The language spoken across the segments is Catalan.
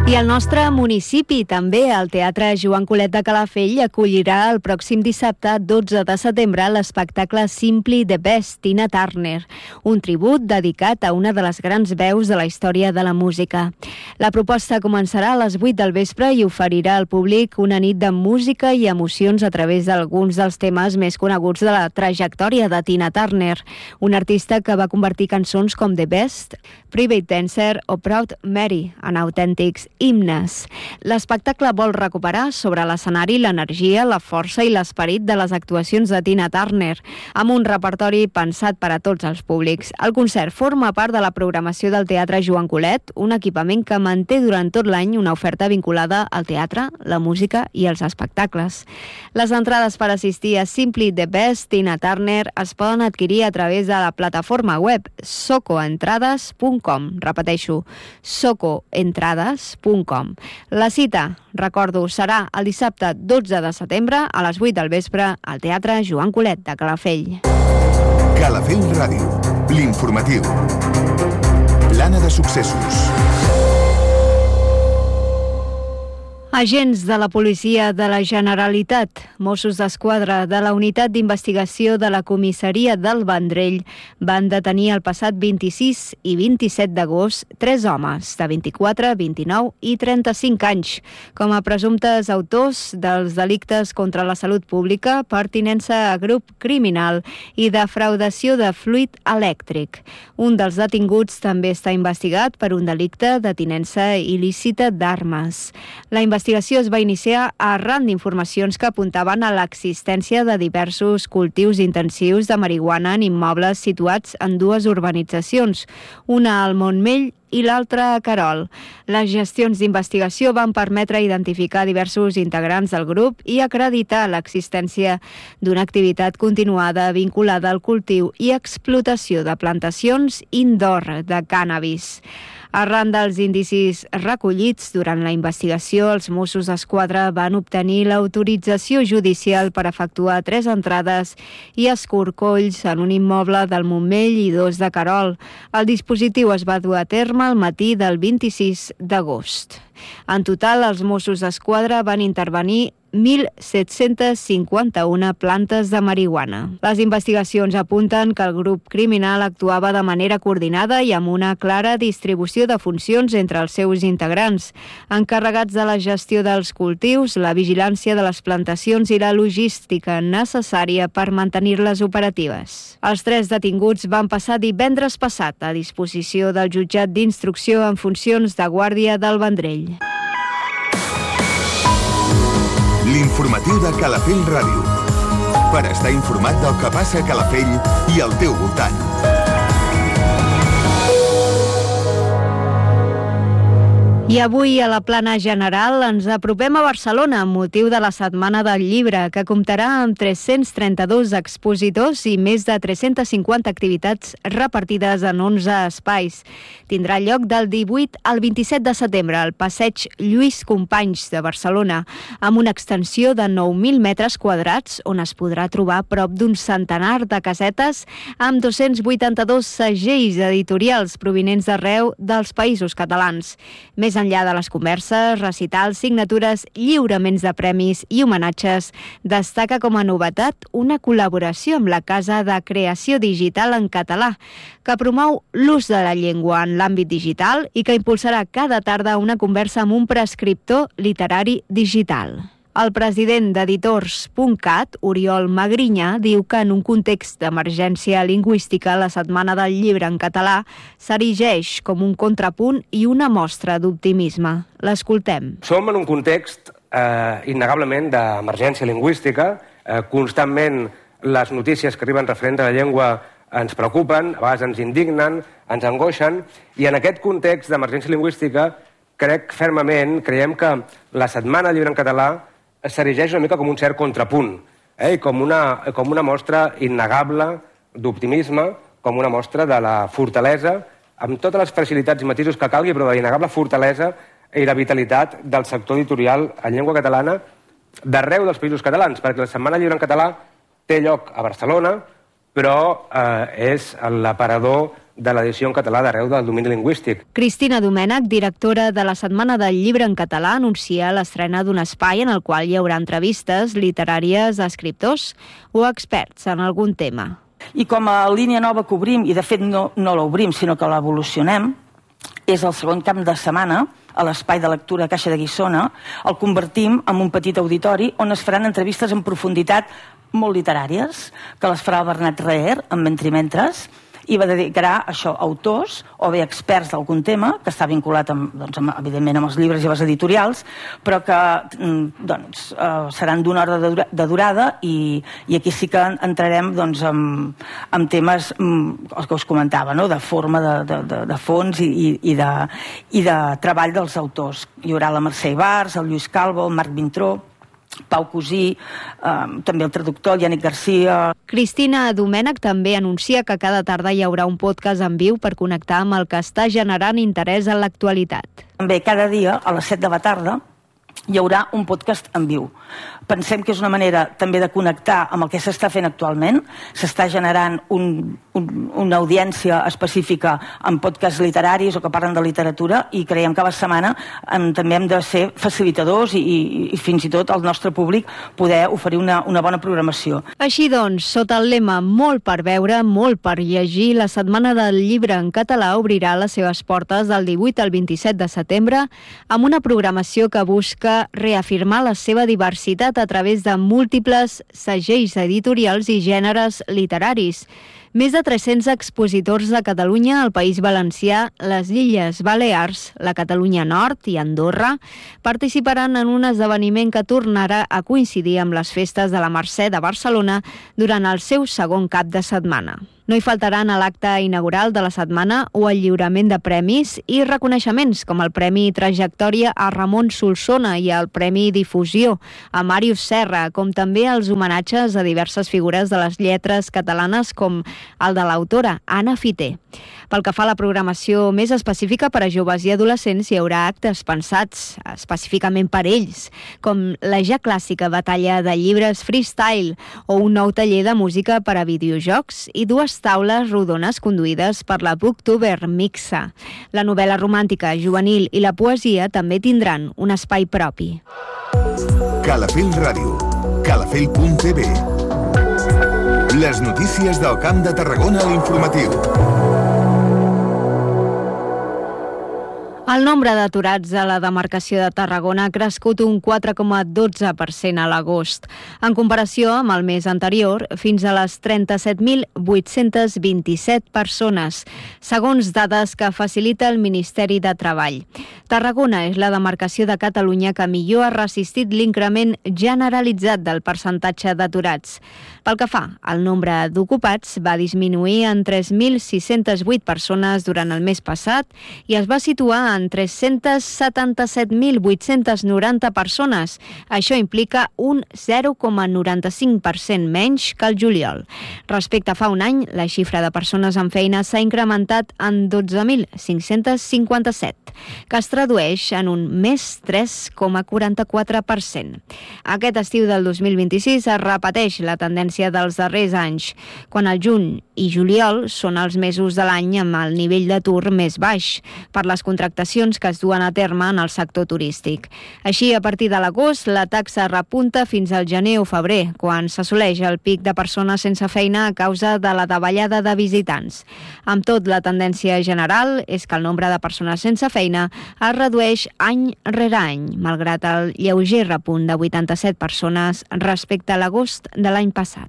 I el nostre municipi, també, el Teatre Joan Colet de Calafell, acollirà el pròxim dissabte, 12 de setembre, l'espectacle Simply the Best, Tina Turner, un tribut dedicat a una de les grans veus de la història de la música. La proposta començarà a les 8 del vespre i oferirà al públic una nit de música i emocions a través d'alguns dels temes més coneguts de la trajectòria de Tina Turner, una artista que va convertir cançons com The Best, Private Dancer o Proud Mary en autèntics himnes. L'espectacle vol recuperar sobre l'escenari l'energia, la força i l'esperit de les actuacions de Tina Turner, amb un repertori pensat per a tots els públics. El concert forma part de la programació del Teatre Joan Colet, un equipament que manté durant tot l'any una oferta vinculada al teatre, la música i els espectacles. Les entrades per assistir a Simply the Best Tina Turner es poden adquirir a través de la plataforma web socoentrades.com. Repeteixo, socoentrades.com. La cita, recordo, serà el dissabte 12 de setembre a les 8 del vespre al Teatre Joan Colet de Calafell. Calafell Ràdio, l'informatiu. Plana de successos. Agents de la policia de la Generalitat, Mossos d'Esquadra de la Unitat d'Investigació de la Comissaria del Vendrell van detenir el passat 26 i 27 d'agost 3 homes de 24, 29 i 35 anys com a presumptes autors dels delictes contra la salut pública, pertinença a grup criminal i defraudació de fluid elèctric. Un dels detinguts també està investigat per un delicte de tinença il·lícita d'armes. La investigació es va iniciar arran d'informacions que apuntaven a l'existència de diversos cultius intensius de marihuana en immobles situats en dues urbanitzacions, una al Montmell i l'altra a Querol. Les gestions d'investigació van permetre identificar diversos integrants del grup i acreditar l'existència d'una activitat continuada vinculada al cultiu i explotació de plantacions indoor de cànnabis. Arran dels indicis recollits durant la investigació, els Mossos d'Esquadra van obtenir l'autorització judicial per efectuar 3 entrades i escorcolls en un immoble del Montmell i 2 de Querol. El dispositiu es va dur a terme al matí del 26 d'agost. En total, els Mossos d'Esquadra van intervenir 1.751 plantes de marihuana. Les investigacions apunten que el grup criminal actuava de manera coordinada i amb una clara distribució de funcions entre els seus integrants, encarregats de la gestió dels cultius, la vigilància de les plantacions i la logística necessària per mantenir-les operatives. Els 3 detinguts van passar divendres passat a disposició del jutjat d'instrucció en funcions de guàrdia del Vendrell. L'informatiu de Calafell Ràdio. Per estar informat del que passa a Calafell i al teu voltant. I avui a la plana general ens apropem a Barcelona amb motiu de la Setmana del Llibre, que comptarà amb 332 expositors i més de 350 activitats repartides en 11 espais. Tindrà lloc del 18 al 27 de setembre al Passeig Lluís Companys de Barcelona, amb una extensió de 9.000 metres quadrats on es podrà trobar prop d'un centenar de casetes amb 282 segells editorials provinents d'arreu dels països catalans. Més enllà de les converses, recitals, signatures, lliuraments de premis i homenatges, destaca com a novetat una col·laboració amb la Casa de Creació Digital en Català, que promou l'ús de la llengua en l'àmbit digital i que impulsarà cada tarda una conversa amb un prescriptor literari digital. El president d'Editors.cat, Oriol Magrinyà, diu que en un context d'emergència lingüística la Setmana del Llibre en català s'erigeix com un contrapunt i una mostra d'optimisme. L'escoltem. Som en un context innegablement d'emergència lingüística. Constantment les notícies que arriben referents a la llengua ens preocupen, a vegades ens indignen, ens angoixen, i en aquest context d'emergència lingüística creiem que la Setmana del Llibre en català s'erigeix una mica com un cert contrapunt, i com una mostra innegable d'optimisme, com una mostra de la fortalesa, amb totes les fragilitats i matisos que calgui, però de innegable fortalesa i la vitalitat del sector editorial en llengua catalana d'arreu dels països catalans, perquè la Setmana Lliure en català té lloc a Barcelona, però és l'aparador de l'edició en català d'arreu del domini lingüístic. Cristina Domènech, directora de la Setmana del Llibre en Català, anuncia l'estrena d'un espai en el qual hi haurà entrevistes literàries a escriptors o experts en algun tema. I com a línia nova que obrim, i de fet no l'obrim, sinó que l'evolucionem, és el segon cap de setmana, a l'Espai de Lectura Caixa de Guissona, el convertim en un petit auditori on es faran entrevistes en profunditat molt literàries, que les farà el Bernat Reher, en Mentrimentres, i va dedicar això a autors o bé experts d'algun tema, que està vinculat evidentment amb els llibres i les editorials, però que seran d'una hora de durada i aquí sí que entrarem en temes, els que us comentava, de forma, de fons i de treball dels autors. Hi haurà la Mercè Ibars, el Lluís Calvo, el Marc Vintró, Pau Cosí, també el traductor, el Yannick Garcia. Cristina Domènech també anuncia que cada tarda hi haurà un podcast en viu per connectar amb el que està generant interès en l'actualitat. També cada dia, a les 7 de la tarda, hi haurà un podcast en viu. Pensem que és una manera també de connectar amb el que s'està fent actualment. S'està generant una audiència específica en podcasts literaris o que parlen de literatura i creiem que a la setmana també hem de ser facilitadors i fins i tot al nostre públic poder oferir una bona programació. Així doncs, sota el lema Molt per veure, molt per llegir, la Setmana del Llibre en Català obrirà les seves portes del 18 al 27 de setembre amb una programació que busca reafirmar la seva diversitat a través de múltiples segells editorials i gèneres literaris. Més de 300 expositors de Catalunya, el País Valencià, les Illes Balears, la Catalunya Nord i Andorra participaran en un esdeveniment que tornarà a coincidir amb les festes de la Mercè de Barcelona durant el seu segon cap de setmana. No hi faltaran a l'acte inaugural de la setmana o el lliurament de premis i reconeixements com el Premi Trajectòria a Ramon Solsona i el Premi Difusió a Màrius Serra, com també els homenatges a diverses figures de les lletres catalanes com el de l'autora Anna Fité. Pel que fa a la programació més específica per a joves i adolescents, hi haurà actes pensats específicament per ells, com la ja clàssica batalla de llibres freestyle o un nou taller de música per a videojocs i dues taules rodones conduïdes per la Booktuber Mixa. La novel·la romàntica, juvenil i la poesia també tindran un espai propi. Calafell Ràdio, calafell.tv. Les notícies del Camp de Tarragona a l'informatiu. El nombre d'aturats a la demarcació de Tarragona ha crescut un 4,12% a l'agost, en comparació amb el mes anterior, fins a les 37.827 persones, segons dades que facilita el Ministeri de Treball. Tarragona és la demarcació de Catalunya que millor ha resistit l'increment generalitzat del percentatge d'aturats. Pel que fa al nombre d'ocupats, va disminuir en 3.608 persones durant el mes passat i es va situar en 377.890 persones. Això implica un 0,95% menys que el juliol. Respecte a fa un any, la xifra de persones amb feina s'ha incrementat en 12.557, que es tradueix en un més 3,44%. Aquest estiu del 2026 es repeteix la tendència dels darrers anys, quan el juny i juliol són els mesos de l'any amb el nivell d'atur més baix, per les contractacions que es duen a terme en el sector turístic. Així, a partir de l'agost, la taxa repunta fins al gener o febrer, quan s'assoleix el pic de persones sense feina a causa de la davallada de visitants. Amb tot, la tendència general és que el nombre de persones sense feina es redueix any rere any, malgrat el lleuger repunt de 87 persones respecte a l'agost de l'any passat.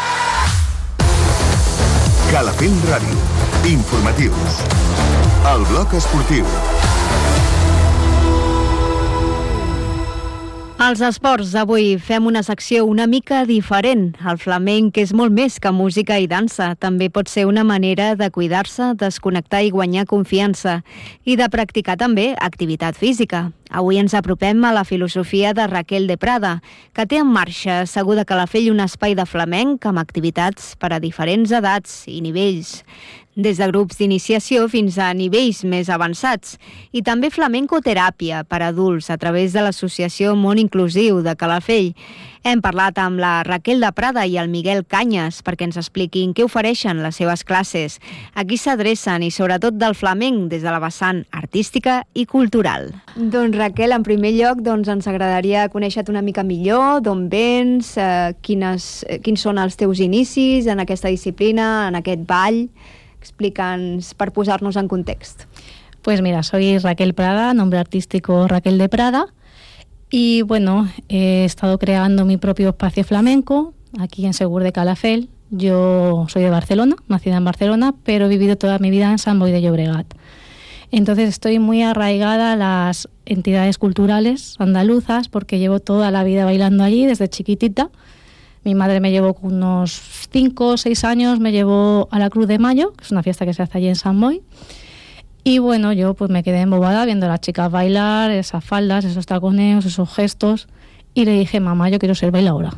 Calafell Ràdio. Informatius. El bloc esportiu. Als esports, avui fem una secció una mica diferent. El flamenc és molt més que música i dansa. També pot ser una manera de cuidar-se, desconnectar i guanyar confiança. I de practicar també activitat física. Avui ens apropem a la filosofia de Raquel de Prada, que té en marxa, segur de Calafell, un espai de flamenc amb activitats per a diferents edats i nivells. des de grups d'iniciació fins a nivells més avançats, i també flamencoteràpia per a adults a través de l'Associació Món Inclusiu de Calafell. Hem parlat amb la Raquel de Prada i el Miguel Canyes perquè ens expliquin què ofereixen les seves classes, a qui s'adrecen i sobretot del flamenc des de la vessant artística i cultural. Doncs Raquel, en primer lloc ens agradaria conèixer-te una mica millor, d'on vens, quins són els teus inicis en aquesta disciplina, en aquest ball. Explica'ns per posar-nos en context. Pues mira, soy Raquel Prada, nombre artístico Raquel de Prada. Y bueno, he estado creando mi propio espacio flamenco aquí en Segur de Calafell. Yo soy de Barcelona, nacida en Barcelona, pero he vivido toda mi vida en Sant Boi de Llobregat. Entonces estoy muy arraigada a las entidades culturales andaluzas porque llevo toda la vida bailando allí desde chiquitita. Mi madre me llevó con unos 5 o 6 años, me llevó a la Cruz de Mayo, que es una fiesta que se hace allí en Sant Boi. Y bueno, yo pues me quedé embobada viendo a las chicas bailar, esas faldas, esos taconeos, esos gestos. Y le dije, mamá, yo quiero ser bailaora.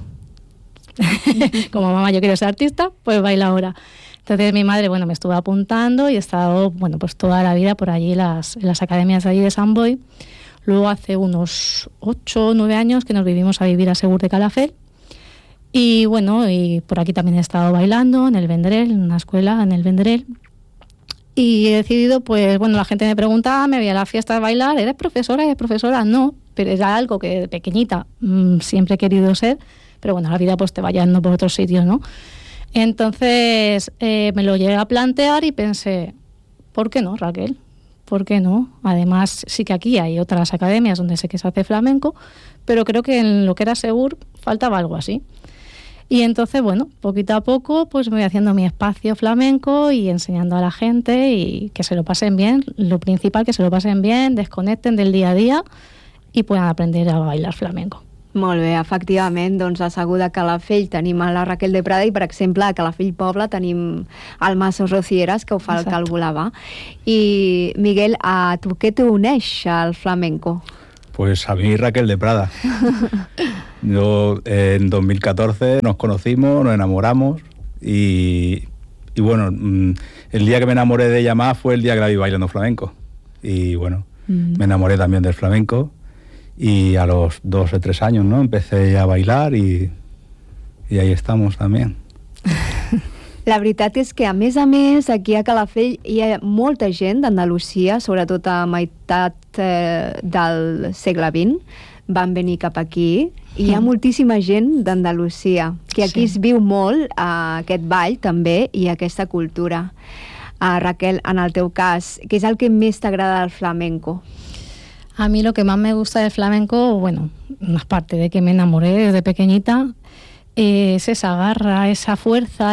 Como mamá, yo quiero ser artista, pues bailaora. Entonces mi madre, bueno, me estuvo apuntando y he estado, bueno, pues toda la vida por allí en las academias de allí de Sant Boi. Luego hace unos 8 o 9 años que nos vivimos a vivir a Segur de Calafell. Y bueno, y por aquí también he estado bailando en el Vendrell, en una escuela en el Vendrell. Y he decidido, pues bueno, la gente me preguntaba, me veía a la fiesta a bailar, ¿eres profesora? ¿Eres profesora? No, pero era algo que de pequeñita siempre he querido ser, pero bueno, la vida pues te va llevando por otros sitios, ¿no? Entonces me lo llegué a plantear y pensé, ¿por qué no, Raquel? ¿Por qué no? Además, sí que aquí hay otras academias donde sé que se hace flamenco, pero creo que en lo que era Segur faltaba algo así. Y entonces, bueno, poquito a poco pues me voy haciendo mi espacio flamenco y enseñando a la gente y que se lo pasen bien. Lo principal, que se lo pasen bien, desconecten del día a día i puedan aprender a bailar flamenco. Molt bé, efectivament, doncs a Segur de Calafell tenim a la Raquel de Prada i, per exemple, a Calafell Poble tenim el Maso Rocieres, que ho fa el Calvolava. I, Miguel, a tu què t'uneix al flamenco? Pues a mí Raquel de Prada. Yo en 2014 nos conocimos, nos enamoramos y bueno, el día que me enamoré de ella más fue el día que la vi bailando flamenco. Y bueno, me enamoré también del flamenco y a los 2 o 3 años, ¿no? Empecé a bailar y ahí estamos también. La veritat és que, a més, aquí a Calafell hi ha molta gent d'Andalusia, sobretot a meitat del segle XX, van venir cap aquí, i hi ha moltíssima gent d'Andalusia, que aquí es viu molt aquest ball també i aquesta cultura. Raquel, en el teu cas, què és el que més t'agrada del flamenco? A mí lo que más me gusta del flamenco, bueno, aparte de que me enamoré desde pequeñita, es esa garra, esa fuerza,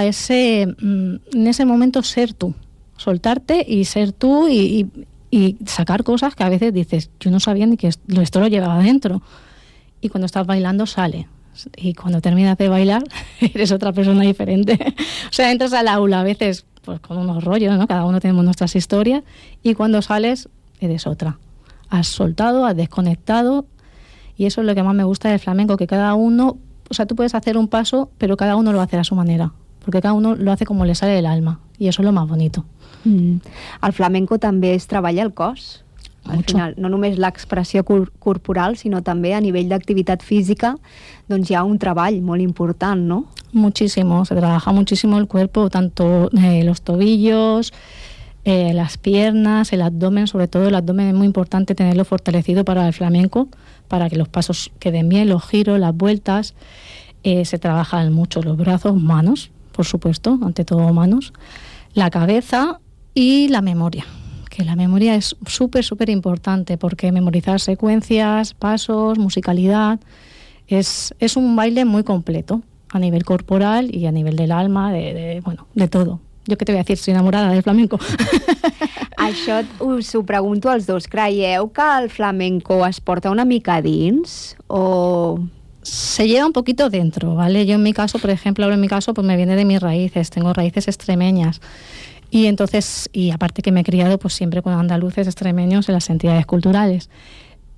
en ese momento ser tú, soltarte y ser tú y sacar cosas que a veces dices, yo no sabía ni que esto lo llevaba dentro. Y cuando estás bailando sale. Y cuando terminas de bailar eres otra persona diferente. O sea, entras al aula a veces pues con unos rollos, ¿no? Cada uno tenemos nuestras historias y cuando sales eres otra. Has soltado, has desconectado y eso es lo que más me gusta del flamenco, que cada uno... O sea, tú puedes hacer un paso, pero cada uno lo hace a su manera, porque cada uno lo hace como le sale del alma, y eso es lo más bonito. El flamenco també es treballa el cos. Al final, no només l'expressió corporal, sinó també a nivell d'activitat física, doncs hi ha un treball molt important, ¿no? Muchísimo, se trabaja muchísimo el cuerpo, tanto los tobillos, las piernas, el abdomen, sobre todo el abdomen es muy importante tenerlo fortalecido para el flamenco, para que los pasos queden bien, los giros, las vueltas. Se trabajan mucho los brazos, manos, por supuesto, ante todo manos, la cabeza y la memoria, que la memoria es súper, súper importante, porque memorizar secuencias, pasos, musicalidad, es un baile muy completo a nivel corporal y a nivel del alma, bueno, de todo. Jo què te voy a decir, soy enamorada del flamenco. Això us ho pregunto als dos. Creieu que el flamenco es porta una mica dins o...? Se lleva un poquito dentro, ¿vale? Yo en mi caso, por ejemplo, hablo en mi caso, pues me viene de mis raíces, tengo raíces extremeñas. Y entonces, y aparte que me he criado pues siempre con andaluces extremeños en las entidades culturales.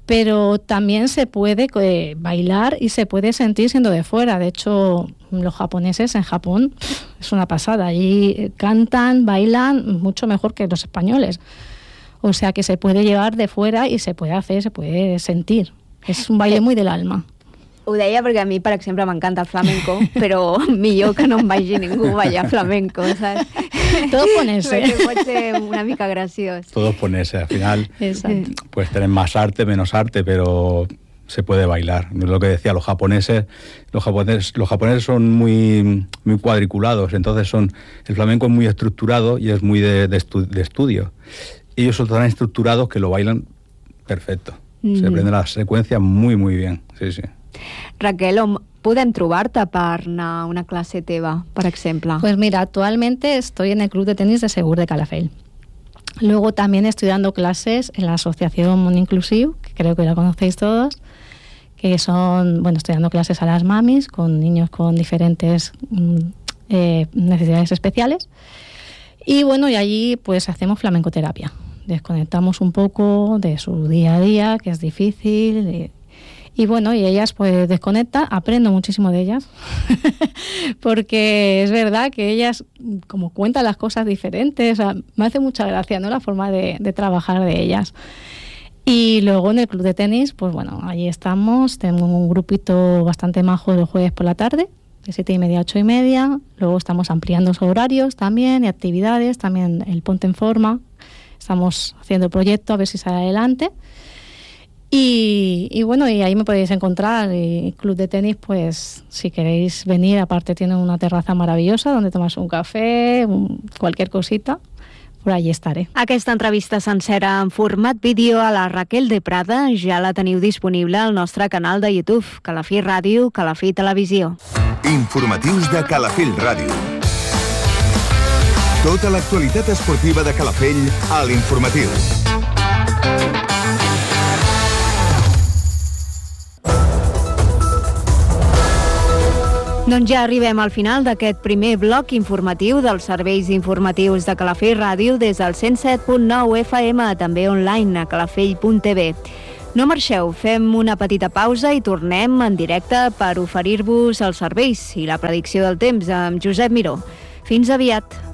Pero también se puede bailar y se puede sentir siendo de fuera. De hecho, los japoneses en Japón es una pasada. Allí cantan, bailan mucho mejor que los españoles. O sea que se puede llevar de fuera i se puede hacer, se puede sentir. És un baile muy del alma. Ho deia perquè a mi, per exemple, m'encanta el flamenco, però millor que no em vagi ningú ballar flamenco, saps? Todo ponerse. Perquè pot ser una mica graciós. Todo ponerse, al final puedes tener más arte, menos arte, pero se puede bailar. Lo que decía, los japoneses son muy cuadriculados, entonces el flamenco es muy estructurado y es muy de estudio. Ellos son tan estructurados que lo bailan perfecto. Se aprenden las secuencias muy, muy bien. Sí, sí. Raquel, on podem trobar-te per anar a una clase teva, per exemple? Pues mira, actualmente estoy en el Club de Tenis de Segur de Calafell. Luego también estoy dando clases en la Asociación Mundo Inclusive, que creo que la conocéis todos, que son, bueno, estoy dando clases a las mamis con niños con diferentes necesidades especiales. Y bueno, y allí pues hacemos flamencoterapia. Desconectamos un poco de su día a día, que es difícil. Y bueno, y ellas pues desconectan, aprendo muchísimo de ellas, porque es verdad que ellas como cuentan las cosas diferentes, o sea, me hace mucha gracia, ¿no?, la forma de trabajar de ellas. Y luego en el Club de Tenis, pues bueno, allí estamos, tengo un grupito bastante majo los jueves por la tarde, de 7:30 a 8:30, luego estamos ampliando los horarios también y actividades, también el Ponte en Forma, estamos haciendo el proyecto a ver si sale adelante. Y bueno, y ahí me podéis encontrar. Y Club de Tenis, pues si queréis venir, aparte tiene una terraza maravillosa donde tomas un café, cualquier cosita, por allí estaré. Aquesta entrevista sencera en format vídeo a la Raquel de Prada ja la teniu disponible al nostre canal de YouTube, Calafell Ràdio, Calafell Televisió. Informatius de Calafell Ràdio. Tota l'actualitat esportiva de Calafell a l'Informatiu. Doncs ja arribem al final d'aquest primer bloc informatiu dels serveis informatius de Calafell Ràdio des del 107.9 FM, també online a calafell.tv. No marxeu, fem una petita pausa i tornem en directe per oferir-vos els serveis i la predicció del temps amb Josep Miró. Fins aviat!